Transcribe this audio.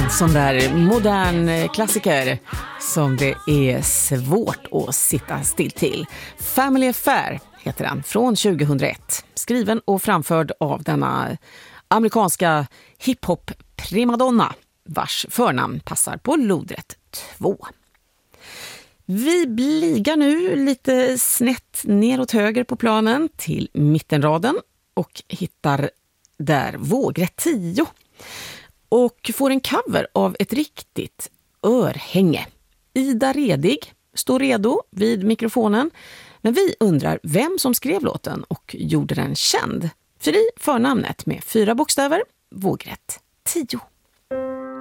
Sån där modern klassiker som det är svårt att sitta still till. Family Affair heter den, från 2001. Skriven och framförd av denna amerikanska hiphop primadonna vars förnamn passar på lodrätt 2. Vi bligar nu lite snett neråt höger på planen till mittenraden och hittar där vågrätt 10. Och får en cover av ett riktigt örhänge. Ida Redig står redo vid mikrofonen. Men vi undrar vem som skrev låten och gjorde den känd. För i förnamnet med 4 bokstäver, vågrätt 10.